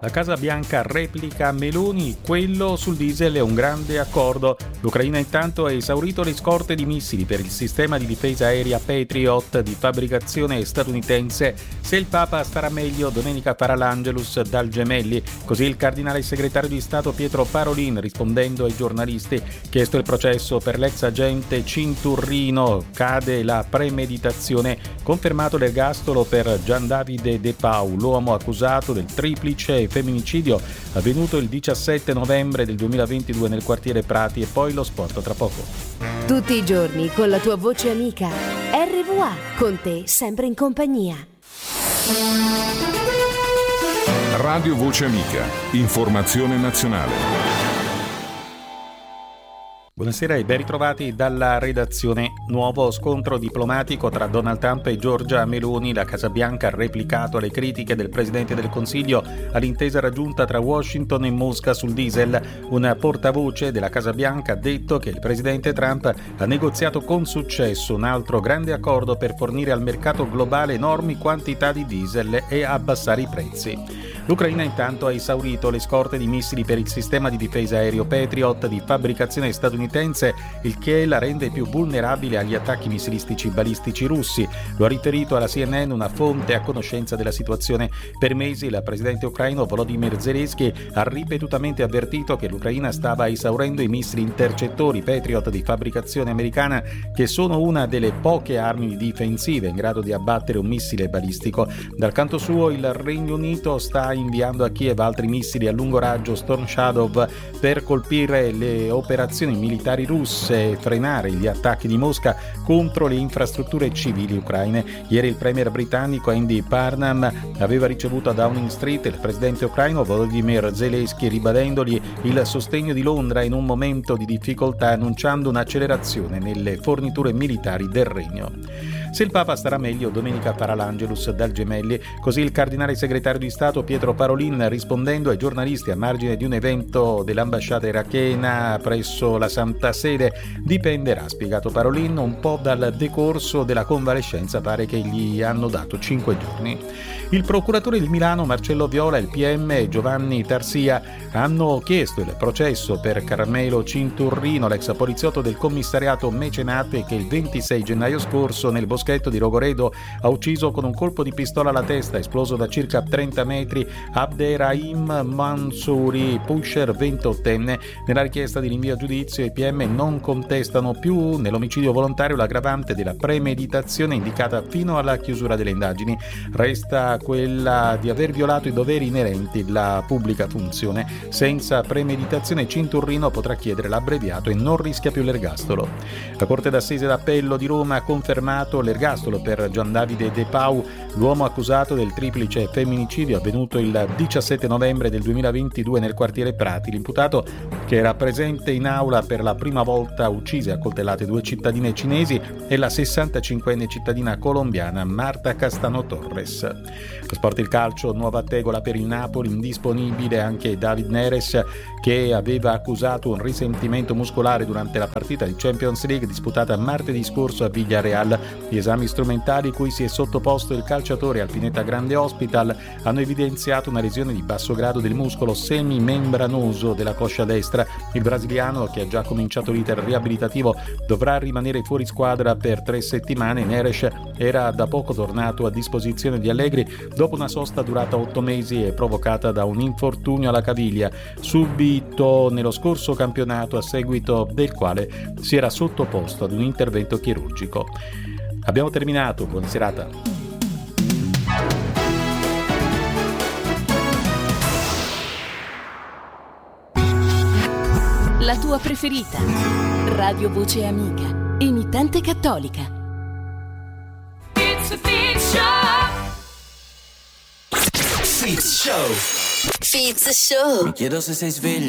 La Casa Bianca replica Meloni, quello sul diesel è un grande accordo. L'Ucraina intanto ha esaurito le scorte di missili per il sistema di difesa aerea Patriot di fabbricazione statunitense. Se il Papa starà meglio, domenica farà l'Angelus dal Gemelli. Così il cardinale segretario di Stato Pietro Parolin, rispondendo ai giornalisti, chiesto il processo per l'ex agente Cinturrino, cade la premeditazione, confermato l'ergastolo per Gian Davide De Pau, l'uomo accusato del triplice femminicidio avvenuto il 17 novembre del 2022 nel quartiere Prati. E poi lo sport tra poco. Tutti i giorni con la tua voce amica. RVA, con te sempre in compagnia. Radio Voce Amica, informazione nazionale. Buonasera e ben ritrovati dalla redazione. Nuovo scontro diplomatico tra Donald Trump e Giorgia Meloni. La Casa Bianca ha replicato le critiche del Presidente del Consiglio all'intesa raggiunta tra Washington e Mosca sul diesel. Un portavoce della Casa Bianca ha detto che il Presidente Trump ha negoziato con successo un altro grande accordo per fornire al mercato globale enormi quantità di diesel e abbassare i prezzi. L'Ucraina intanto ha esaurito le scorte di missili per il sistema di difesa aereo Patriot di fabbricazione statunitense, il che la rende più vulnerabile agli attacchi missilistici balistici russi. Lo ha riferito alla CNN una fonte a conoscenza della situazione. Per mesi il presidente ucraino Volodymyr Zelensky ha ripetutamente avvertito che l'Ucraina stava esaurendo i missili intercettori Patriot di fabbricazione americana, che sono una delle poche armi difensive in grado di abbattere un missile balistico. Dal canto suo il Regno Unito sta inviando a Kiev altri missili a lungo raggio Storm Shadow per colpire le operazioni militari russe e frenare gli attacchi di Mosca contro le infrastrutture civili ucraine. Ieri il premier britannico Andy Burnham aveva ricevuto a Downing Street il presidente ucraino Volodymyr Zelensky, ribadendogli il sostegno di Londra in un momento di difficoltà, annunciando un'accelerazione nelle forniture militari del regno. Se il Papa starà meglio, domenica farà l'Angelus dal Gemelli. Così il cardinale segretario di Stato Pietro Parolin, rispondendo ai giornalisti a margine di un evento dell'ambasciata irachena presso la Santa Sede. Dipenderà, spiegato Parolin, un po' dal decorso della convalescenza, pare che gli hanno dato 5 giorni. Il procuratore di Milano Marcello Viola e il PM Giovanni Tarsia hanno chiesto il processo per Carmelo Cinturrino, l'ex poliziotto del commissariato Mecenate che il 26 gennaio scorso nel boschetto di Rogoredo ha ucciso con un colpo di pistola alla testa esploso da circa 30 metri Abderrahim Mansouri, pusher 28enne. Nella richiesta di rinvio a giudizio i PM non contestano più nell'omicidio volontario l'aggravante della premeditazione indicata fino alla chiusura delle indagini. Resta quella di aver violato i doveri inerenti alla pubblica funzione. Senza premeditazione Cinturrino potrà chiedere l'abbreviato e non rischia più l'ergastolo. La Corte d'Assise d'Appello di Roma ha confermato l'ergastolo per Gian Davide De Pau, l'uomo accusato del triplice femminicidio avvenuto il 17 novembre del 2022 nel quartiere Prati. L'imputato, che era presente in aula per la prima volta, uccise a coltellate 2 cittadine cinesi e la 65enne cittadina colombiana Marta Castano Torres. Lo sport, il calcio, nuova tegola per il Napoli, indisponibile anche David Neres, che aveva accusato un risentimento muscolare durante la partita di Champions League disputata martedì scorso a Villarreal. Gli esami strumentali cui si è sottoposto il calciatore al Pineta Grande Hospital hanno evidenziato una lesione di basso grado del muscolo semimembranoso della coscia destra. Il brasiliano, che ha già cominciato l'iter riabilitativo, dovrà rimanere fuori squadra per 3 settimane. Neres era da poco tornato a disposizione di Allegri dopo una sosta durata 8 mesi e provocata da un infortunio alla caviglia subito nello scorso campionato, a seguito del quale si era sottoposto ad un intervento chirurgico. Abbiamo terminato, buona serata. La tua preferita. Radio Voce Amica, emittente cattolica. It's a Fitz Show. Fitz Show. Fitz Show. Mi chiedo se sei sveglio